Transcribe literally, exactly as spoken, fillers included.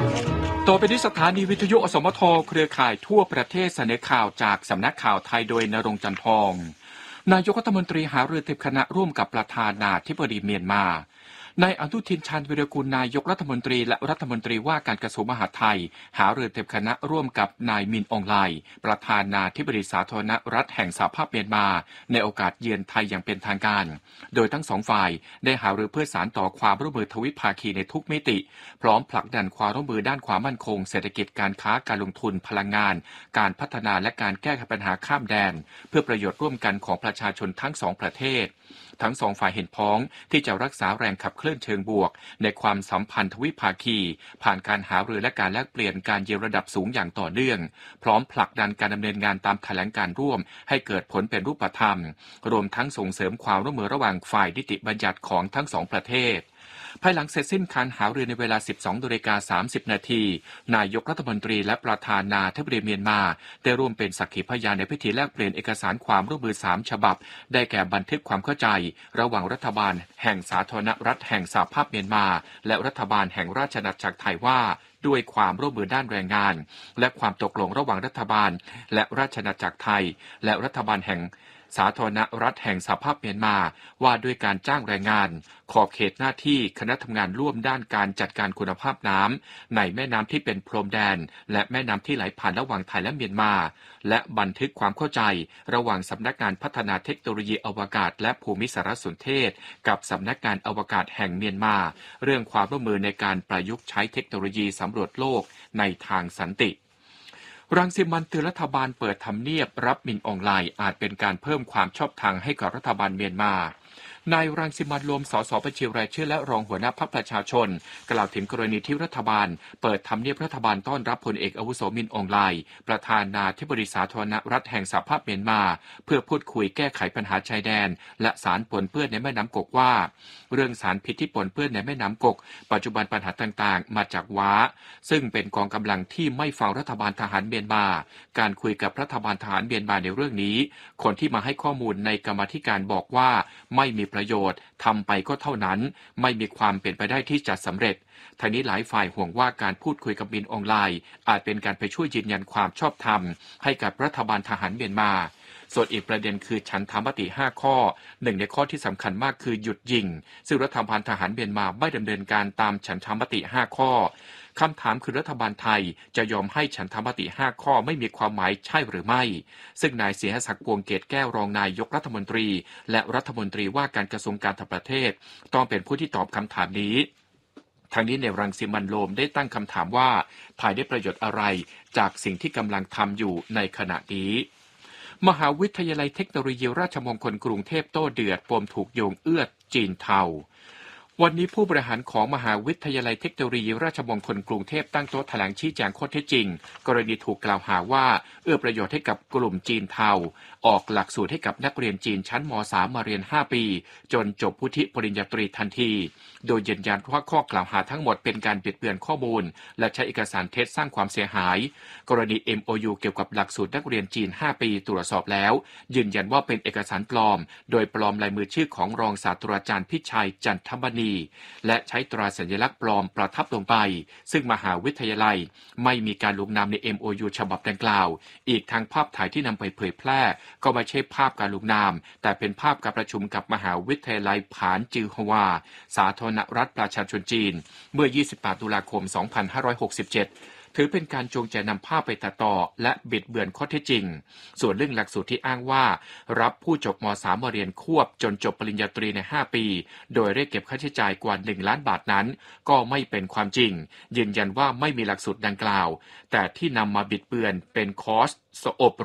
ต่อไปที่สถานีวิทยุอสมทเครือข่ายทั่วประเทศเสนอข่าวจากสำนักข่าวไทยโดยณรงค์จันทองนายกรัฐมนตรีหารือติดคณะร่วมกับประธานาธิบดีเมียนมานายอนุทินชาญวิรากูลนายกรัฐมนตรีและรัฐมนตรีว่าการกระทรวงมหาดไทยหารือติดคณะร่วมกับนายมินอองไลประธานาธิบดีสาธารณรัฐแห่งสหภาพเมียนมาในโอกาสเยือนไทยอย่างเป็นทางการโดยทั้งสองฝ่ายได้หารือเพื่อสานต่อความร่วมมือทวิภาคีในทุกมิติพร้อมผลักดันความร่วมมือด้านความมั่นคงเศรษฐกิจการค้าการลงทุนพลังงานการพัฒนาและการแก้ไขปัญหาข้ามแดนเพื่อประโยชน์ร่วมกันของประชาชนทั้งสองประเทศทั้งสองฝ่ายเห็นพ้องที่จะรักษาแรงขับเคลื่อนเชิงบวกในความสัมพันธ์ทวิภาคีผ่านการหารือและการแลกเปลี่ยนการเยียวยาระดับสูงอย่างต่อเนื่องพร้อมผลักดันการดำเนินงานตามแถลงการร่วมให้เกิดผลเป็นรูปธรรมรวมทั้งส่งเสริมความร่วมมือระหว่างฝ่ายนิติบัญญัติของทั้งสองประเทศภายหลังเสร็จสิ้นการหารือในเวลา สิบสองนาฬิกาสามสิบนาทีนายกรัฐมนตรีและประธานาธิบดีเมียนมาได้ร่วมเป็นสักขีพยานในพิธีแลกเปลี่ยนเอกสารความร่วมมือสามฉบับได้แก่บันทึกความเข้าใจระหว่างรัฐบาลแห่งสาธารณรัฐแห่งสหภาพเมียนมาและรัฐบาลแห่งราชอาณาจักรไทยว่าด้วยความร่วมมือด้านแรงงานและความตกลงระหว่างรัฐบาลและราชอาณาจักรไทยและรัฐบาลแห่งสาธารณรัฐแห่งสหภาพเมียนมาว่าด้วยการจ้างแรงงานขอบเขตหน้าที่คณะทำงานร่วมด้านการจัดการคุณภาพน้ำในแม่น้ำที่เป็นพรมแดนและแม่น้ำที่ไหลผ่านระหว่างไทยและเมียนมาและบันทึกความเข้าใจระหว่างสำนักงานพัฒนาเทคโนโลยีอวกาศและภูมิสารสนเทศกับสำนักงานอวกาศแห่งเมียนมาเรื่องความร่วมมือในการประยุกต์ใช้เทคโนโลยีสำรวจโลกในทางสันติรังสิมันต์เตือนรัฐบาลเปิดทำเนียบรับมินอองไลน์อาจเป็นการเพิ่มความชอบธงให้กับรัฐบาลเมียนมานายรังสิมันต์รวมสสบัญชีรายชื่อและรองหัวหน้าพรรคประชาชนกล่าวถึงกรณีที่รัฐบาลเปิดทำเนียบรัฐบาลต้อนรับพลเอกอาวุโสมินอองไลประธานาธิบดีสาธารณรัฐแห่งสหภาพเมียนมาเพื่อพูดคุยแก้ไขปัญหาชายแดนและสารปนเปื้อนในแม่น้ำกกว่าเรื่องสารพิษที่ปนเปื้อนในแม่น้ำกกปัจจุบันปัญหาต่างๆมาจากว้าซึ่งเป็นกองกำลังที่ไม่ฟังรัฐบาลทหารเมียนมาการคุยกับรัฐบาลทหารเมียนมาในเรื่องนี้คนที่มาให้ข้อมูลในกรรมาธิการบอกว่าไม่มีประโยชน์ทำไปก็เท่านั้นไม่มีความเป็นไปได้ที่จะสำเร็จทางนี้หลายฝ่ายห่วงว่าการพูดคุยกับมินออนไลน์อาจเป็นการไปช่วยยืนยันความชอบธรรมให้กับรัฐบาลทหารเมียนมาส่วนอีกประเด็นคือฉันทามติห้าข้อหนึ่งในข้อที่สำคัญมากคือหยุดยิงซึ่งรัฐบาลทหารเมียนมาไม่ดำเนินการตามฉันทามติห้าข้อคำถามคือรัฐบาลไทยจะยอมให้ฉันทามติห้าข้อไม่มีความหมายใช่หรือไม่ซึ่งนายเสียศักดิ์ ปวงเกตแก้วรองนายกรัฐมนตรีและรัฐมนตรีว่าการกระทรวงการต่างประเทศต้องเป็นผู้ที่ตอบคำถามนี้ทางนี้ในรังสิมันต์โรมได้ตั้งคำถามว่าไทยได้ประโยชน์อะไรจากสิ่งที่กำลังทำอยู่ในขณะนี้มหาวิทยาลัยเทคโนโลยีราชมงคลกรุงเทพโต้เดือดปมถูกโยงเอื้อจีนเทาวันนี้ผู้บริหารของมหาวิทยาลัยเทคโนโลยีราชมงคลกรุงเทพตั้งโต๊ะแถลงชี้แจงข้อเท็จจริงกรณีถูกกล่าวหาว่าเอื้อประโยชน์ให้กับกลุ่มจีนเทาออกหลักสูตรให้กับนักเรียนจีนชั้นม สาม มาเรียนห้าปีจนจบวุฒิปริญญาตรีทันทีโดยยืนยันว่าข้อกล่าวหาทั้งหมดเป็นการบิดเบือนข้อมูลและใช้เอกสารเท็จสร้างความเสียหายกรณี เอ็ม โอ ยู เกี่ยวกับหลักสูตรนักเรียนจีนห้าปีตรวจสอบแล้วยืนยันว่าเป็นเอกสารปลอมโดยปลอมลายมือชื่อของรองศาสตราจารย์พิชัยจันทมณีและใช้ตราสัญลักษณ์ปลอมประทับลงไปซึ่งมหาวิทยาลัยไม่มีการลงนามใน เอ็ม โอ ยู ฉบับดังกล่าวอีกทางภาพถ่ายที่นำไปเผยแพร่ก็ไม่ใช่ภาพการลงนามแต่เป็นภาพการประชุมกับมหาวิทยาลัยผานจือฮวาสาธารณรัฐประชาชนจีนเมื่อยี่สิบแปดตุลาคมสองพันห้าร้อยหกสิบเจ็ดถือเป็นการจงใจนำภาพไปตัดต่อและบิดเบือนข้อเท็จจริงส่วนเรื่องหลักสูตรที่อ้างว่ารับผู้จบม สาม มาเรียนควบจนจบปริญญาตรีในห้าปีโดยเรียกเก็บค่าใช้จ่ายกว่าหนึ่งล้านบาทนั้นก็ไม่เป็นความจริงยืนยันว่าไม่มีหลักสูตรดังกล่าวแต่ที่นำมาบิดเบือนเป็นคอร์สอบ